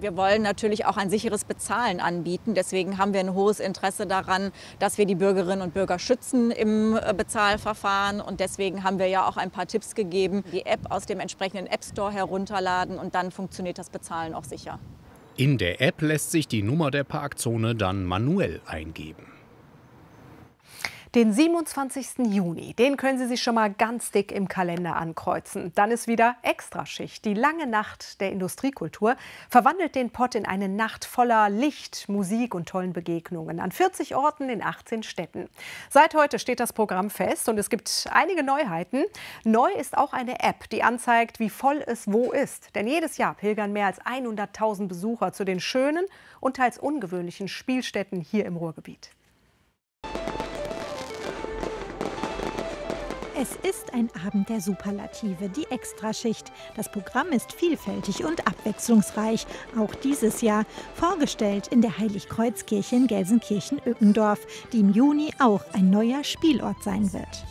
Wir wollen natürlich auch ein sicheres Bezahlen anbieten. Deswegen haben wir ein hohes Interesse daran, dass wir die Bürgerinnen und Bürger schützen im Bezahlverfahren. Und deswegen haben wir ja auch ein paar Tipps gegeben. Die App aus dem entsprechenden App Store herunterladen und dann funktioniert das Bezahlen auch sicher. In der App lässt sich die Nummer der Parkzone dann manuell eingeben. Den 27. Juni, den können Sie sich schon mal ganz dick im Kalender ankreuzen. Dann ist wieder Extraschicht. Die lange Nacht der Industriekultur verwandelt den Pott in eine Nacht voller Licht, Musik und tollen Begegnungen an 40 Orten in 18 Städten. Seit heute steht das Programm fest und es gibt einige Neuheiten. Neu ist auch eine App, die anzeigt, wie voll es wo ist. Denn jedes Jahr pilgern mehr als 100.000 Besucher zu den schönen und teils ungewöhnlichen Spielstätten hier im Ruhrgebiet. Es ist ein Abend der Superlative, die Extraschicht. Das Programm ist vielfältig und abwechslungsreich. Auch dieses Jahr vorgestellt in der Heiligkreuzkirche in Gelsenkirchen-Ückendorf, die im Juni auch ein neuer Spielort sein wird.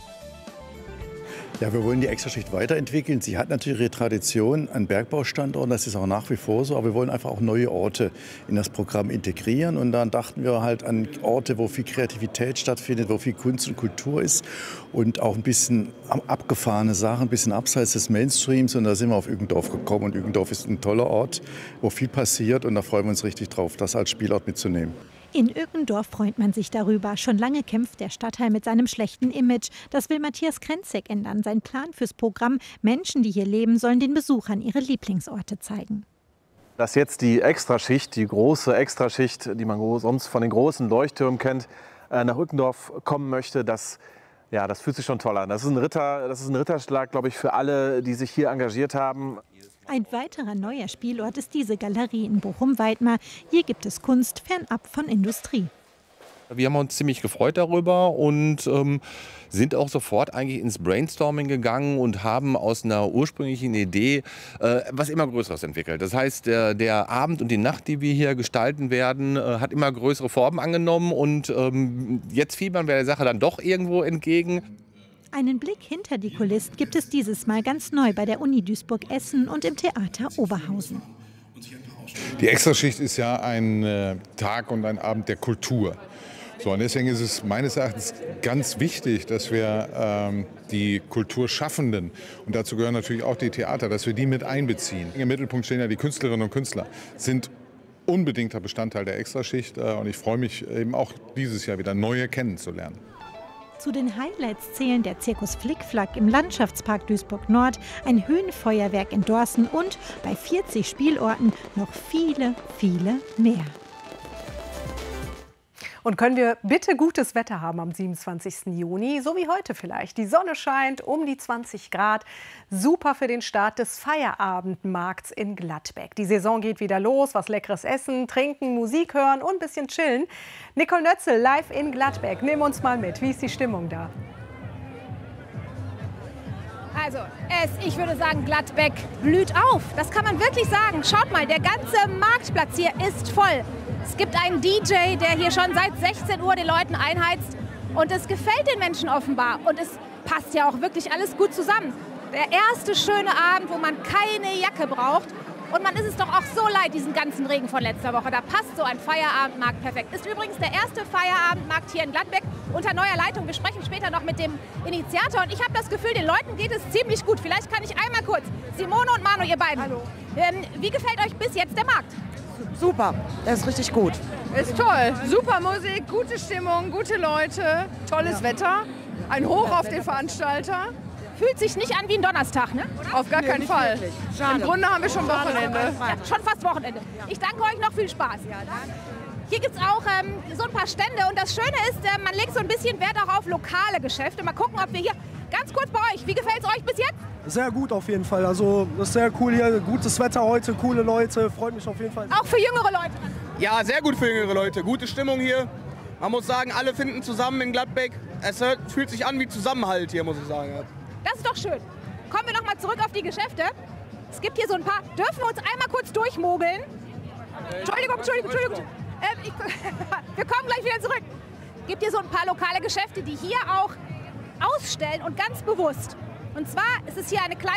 Ja, wir wollen die Extraschicht weiterentwickeln. Sie hat natürlich ihre Tradition an Bergbaustandorten, das ist auch nach wie vor so. Aber wir wollen einfach auch neue Orte in das Programm integrieren. Und dann dachten wir halt an Orte, wo viel Kreativität stattfindet, wo viel Kunst und Kultur ist. Und auch ein bisschen abgefahrene Sachen, ein bisschen abseits des Mainstreams. Und da sind wir auf Ückendorf gekommen. Und Ückendorf ist ein toller Ort, wo viel passiert. Und da freuen wir uns richtig drauf, das als Spielort mitzunehmen. In Ückendorf freut man sich darüber. Schon lange kämpft der Stadtteil mit seinem schlechten Image. Das will Matthias Krenzek ändern. Sein Plan fürs Programm: Menschen, die hier leben, sollen den Besuchern ihre Lieblingsorte zeigen. Dass jetzt die Extraschicht, die große Extraschicht, die man sonst von den großen Leuchttürmen kennt, nach Ückendorf kommen möchte, das fühlt sich schon toll an. Das ist ein Ritterschlag, glaube ich, für alle, die sich hier engagiert haben. Ein weiterer neuer Spielort ist diese Galerie in Bochum-Weidmar. Hier gibt es Kunst fernab von Industrie. Wir haben uns ziemlich gefreut darüber und sind auch sofort eigentlich ins Brainstorming gegangen und haben aus einer ursprünglichen Idee was immer Größeres entwickelt. Das heißt, der Abend und die Nacht, die wir hier gestalten werden, hat immer größere Formen angenommen und jetzt fiebern wir der Sache dann doch irgendwo entgegen. Einen Blick hinter die Kulissen gibt es dieses Mal ganz neu bei der Uni Duisburg-Essen und im Theater Oberhausen. Die Extraschicht ist ja ein Tag und ein Abend der Kultur. So, und deswegen ist es meines Erachtens ganz wichtig, dass wir die Kulturschaffenden, und dazu gehören natürlich auch die Theater, dass wir die mit einbeziehen. Im Mittelpunkt stehen ja die Künstlerinnen und Künstler, sind unbedingter Bestandteil der Extraschicht. Und ich freue mich eben auch dieses Jahr wieder neue kennenzulernen. Zu den Highlights zählen der Zirkus Flickflack im Landschaftspark Duisburg-Nord, ein Höhenfeuerwerk in Dorsten und bei 40 Spielorten noch viele, viele mehr. Und können wir bitte gutes Wetter haben am 27. Juni, so wie heute vielleicht. Die Sonne scheint, um die 20 Grad. Super für den Start des Feierabendmarkts in Gladbeck. Die Saison geht wieder los. Was Leckeres essen, trinken, Musik hören und ein bisschen chillen. Nicole Nötzel live in Gladbeck. Nimm uns mal mit. Wie ist die Stimmung da? Also, ich würde sagen, Gladbeck blüht auf. Das kann man wirklich sagen. Schaut mal, der ganze Marktplatz hier ist voll. Es gibt einen DJ, der hier schon seit 16 Uhr den Leuten einheizt. Und es gefällt den Menschen offenbar. Und es passt ja auch wirklich alles gut zusammen. Der erste schöne Abend, wo man keine Jacke braucht. Und man ist es doch auch so leid, diesen ganzen Regen von letzter Woche. Da passt so ein Feierabendmarkt perfekt. Ist übrigens der erste Feierabendmarkt hier in Gladbeck unter neuer Leitung. Wir sprechen später noch mit dem Initiator. Und ich habe das Gefühl, den Leuten geht es ziemlich gut. Vielleicht kann ich einmal kurz, Simone und Manu, ihr beiden. Hallo. Wie gefällt euch bis jetzt der Markt? Super, das ist richtig gut. Ist toll, super Musik, gute Stimmung, gute Leute, tolles Wetter, ein Hoch auf den Veranstalter. Fühlt sich nicht an wie ein Donnerstag, ne? Auf gar keinen Fall. Im Grunde haben wir schon Wochenende. Ja, schon fast Wochenende. Ich danke euch noch viel Spaß. Hier gibt es auch so ein paar Stände und das Schöne ist, man legt so ein bisschen Wert auch auf lokale Geschäfte. Mal gucken, ob wir hier, ganz kurz bei euch, wie gefällt es euch bis jetzt? Sehr gut auf jeden Fall. Also das ist sehr cool hier, gutes Wetter heute, coole Leute, freut mich auf jeden Fall. Auch für jüngere Leute? Ja, sehr gut für jüngere Leute, gute Stimmung hier. Man muss sagen, alle finden zusammen in Gladbeck. Es fühlt sich an wie Zusammenhalt hier, muss ich sagen. Das ist doch schön. Kommen wir noch mal zurück auf die Geschäfte. Es gibt hier so ein paar, dürfen wir uns einmal kurz durchmogeln? Entschuldigung. Wir kommen gleich wieder zurück. Es gibt hier so ein paar lokale Geschäfte, die hier auch ausstellen und ganz bewusst. Und zwar ist es hier eine kleine